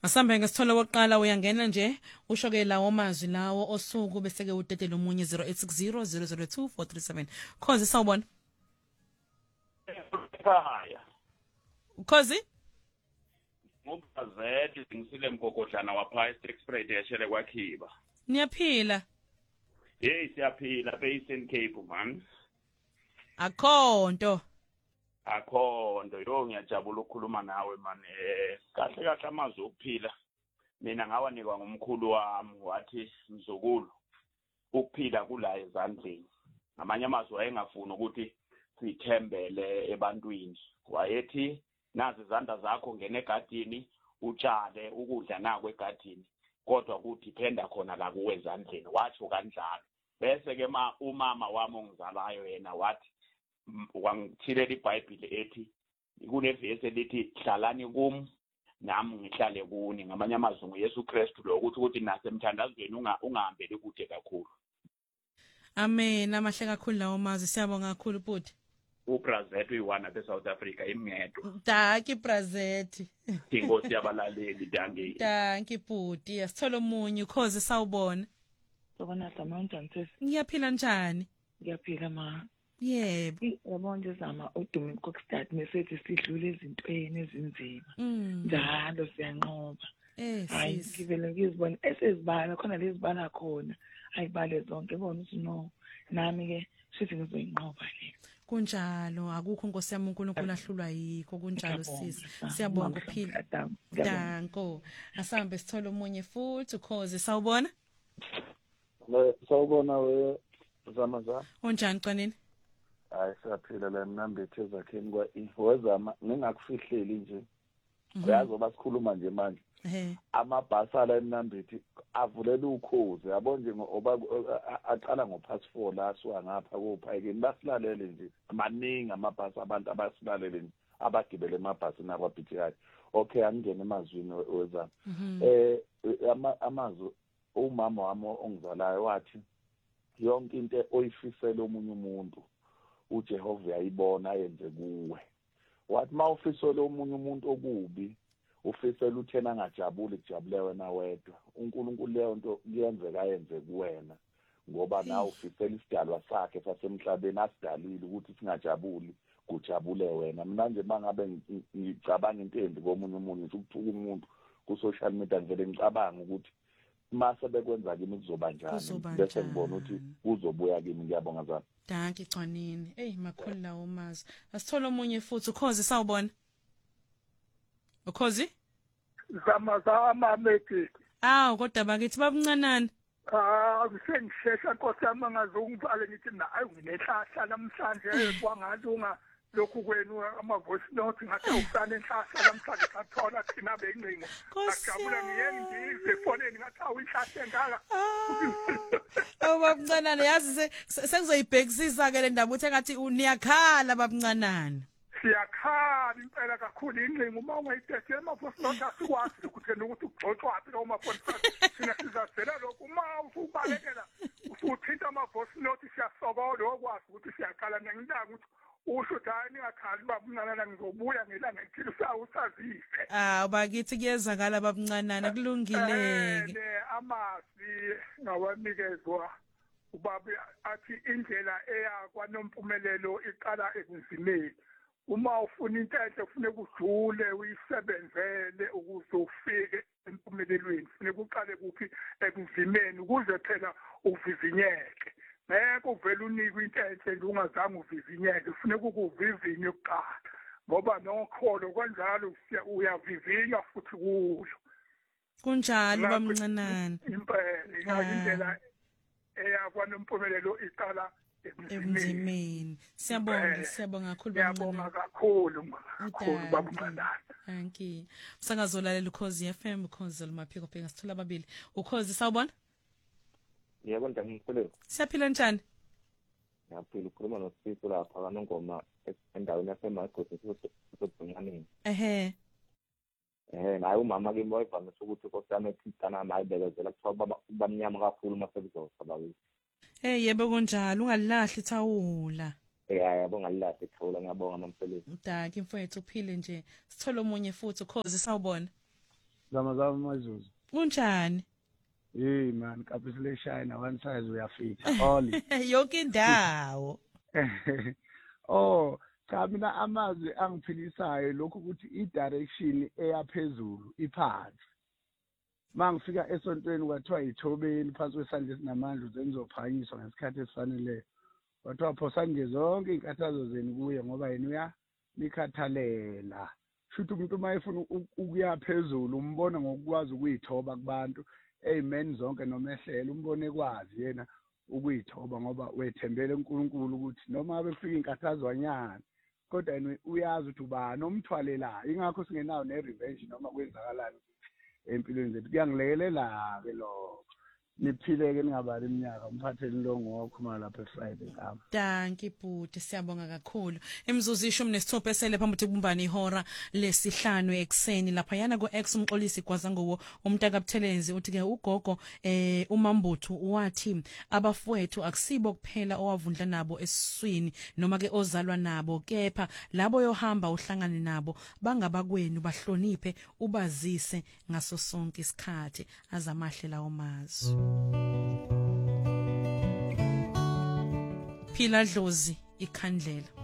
Asambe ngesithole wokuqala uyangena nje usho-ke lawo mazwi lawo osuku bese-ke udedele omunye 0860 002 437 Khozi sawubona ekhaya Khozi ngubazeti ngisile mgogodlana wapha e-Strickspread yeshele kwaKhiba niyaphila hey siyaphila Basin Cape man akhonto yo ngiyajabula ukukhuluma nawe man kahle kahle amazwi okuphila mina ngawanikwa ngumkhulu wami wathi mzukulu ukuphila kula ezandleni ngamanye amazwi wayengafuni ukuthi sithembele ebantwini wayethi nazi izandla zakho ngene egadini utshale ukudla nako egadini kodwa kudiphenda khona la kuwe ezandleni wathi kanjalo bese ke umama wami ongizalayo yena wathi wangithilela iBhayibheli ethi kunevesi elithi hlalani kum nami ngihlale kuni ngamanye amazwi nguYesu Kristu lo ukuthi nasemthandazweni ungahambeli kude kakhulu Amen amahle kakhulu lawo mazwi siyabonga kakhulu bhuti uBrazet uyiwana beSouth Africa imngedo Danki Brazet inkosi yabalaleli Danki bhuti asithola omunye Khozi sawubona Sokona samanjani sisi Ngiyaphila njani Ngiyaphila ma Yebo yabona nje zama udumo kokustart mesethi sidlule ezintweni ezinzima njalo siyanqoba hayi ngivele ngizibona esezibala khona lezibala khona ayibale zonke bona ukuthi no nami ke sithi ngizoyinqoba le kunjalo akukho Nkosi yami uNkulunkulu ahlulwa yikho kunjalo sisi siyabonga ukuphila danko asambe sithole omunye futhi Khozi sawubona sawubona we zama unjani qanini hayi siyaphila la mnambethi ezakheni wezama ningakufihleli nje uyazoba sikhuluma nje manje amabhasi ala emnambethi avulela ukhozi yabo nje ngoba aqala ngo-past 4 la suka ngapha kophayekeni basilalele nje amaningi amabhasi abantu abasilalele nje abagibele emabhasi nakwaBTI okay angene emazwini wezama amazwi umama wami ongizalayo wathi yonke into oyifisela omunye umuntu uJehova uyayibona yenze kuwe wathi mawufisela omunye umuntu okubi ufisela uthena angajabuli kujabule wena wedwa uNkulunkulu leyo nto kuyenzeka yenze kuwena ngoba nawe ufisela isidalwa sakhe sasemhlabeni asidalile ukuthi singajabuli kujabule wena mina nje mangabe ngicabanga into embi komunye umuntu ngisho ukuthuka umuntu ku social media ngivele ngicabanga ukuthi mase bekwenza kimi kuzoba njani bese ngibona ukuthi uzobuya kimi ngiyabonga zami Danki Xanini makhulu lawo mazi asithola omunye futhi Khozi sawubona Khozi zama methi kodwa bakithi babuncanana sengishesha Nkosi yami angazungivale ngithi hayi nginehlahla namhlanje kwangathi lokhu kwenu ama-voice note ngathi awusane enhlahla namhlanje sathola thina bencingo ajabula ngiyengizwe efoneni ngathi awuyihlahla engaka babuncanana yazi sekuzoyibhekisisa-ke le ndaba uthi engathi niyakhala babuncanana siyakhala impela kakhulu incingo uma ungayidedele ama-voice note asikwazi ukuthi ugxoxwaphi lawo ma-voice note thina sizazela lokhu uma usubalekela usuthinta ama-voice note siyasokola okwazi ukuthi siyakhala ngengilanga ukuthi usho ukuthi hayi ningakhali babuncanana ngizobuya ngelanga elithile usazise bakithi kuyezakala babuncanana kulungile-ke amazwi ngawanikezwa ubaba athi indlela eya kwaNompumelelo iqala ekuzimeni uma ufuna into enhle kufuneka ujule uyisebenzele ukuze ufike empumelelweni kufuneka uqale kuphi ekuzimeni ukuze phela uvivinyeke ngeke uvele unikwe into enhle nje ungazange uvivinyeke kufuneka ukuvivinye kuqala ngoba nokholo kanjalo uyavivinywa futhi kuyo kunjalo bamncanana impela indlela eyakwaNompumelelo iqala emzimeni siyabonga kakhulu siyabonga kakhulu babuncanana thanki usakazolalela uKhozi FM Khozi Lumaphiko phela sithola ababili uKhozi sawubona yebo ngiyamkhuleka siyaphila njani ngiyaphila ukhuluma noSipho lapha kaNongoma endaweni yaseMagosi sesibhunyaneni naye umama kimi wayevamise ukuthi Nkosi yami ethintana naye bekezela kuthiwa bamnyama kakhulu mase kuzofa yebo kunjalo ungalilahli thawula yabo ngalilahli thawula ngiyabonga nomsebenzi Danki mfowethu uphile nje sithola omunye futhi Khozi sawubona Zamazama Mazuzu. Kunjani? Hey man, kapisile shine one size uyafika. Oli. Yonke indawo. Oh, cha mina amazwi angiphilisayo lokho ukuthi i-direction eyaphezulu iphansi. Mangifika esontweni kwathiwa yithobeni phansi kwesandla esinamandla uzenzophanyiswa ngesikhathi esifaneleyo. Kwathiwa phosani zonke inkathazo zenu kuye ngoba yena uyanikhathalela. Futhi umuntu mayefuna ukuya phezulu umbona ngokwazi ukuyithoba kubantu. Amen zonke nomehlelo umbone kwazi yena ukuyithoba ngoba wethembele uNkulunkulu ukuthi noma ngabe kufika inkathazwanyana kodwa yena uyazi ukuthi ubani omthwalelayo ingakho singenayo ne-revenge noma kwenzakalani empilweni zethu kuyangilekelela ke lo niphileke ningabali iminyaka umphatheli lo ngokhuluma lapha eFriday ngam. Danki bhuti siyabonga kakhulu. Imzuzu ishumi nesithupha esele phambi kokuthi kubumbane ihora lesihlanu ekseni lapha yana ku X umxolisi Gwazangowo umntaka Buthelezi uthi ke ugogo uMambuthu wathi abafowethu akusibo kuphela owavundla nabo esiswini noma ke ozalwa nabo kepha labo yohamba uhlangane nabo bangabakwenu bahloniphe ubazise ngaso sonke isikhathi azamahle lawo mazwi. Phila Dlozi ikhandlela.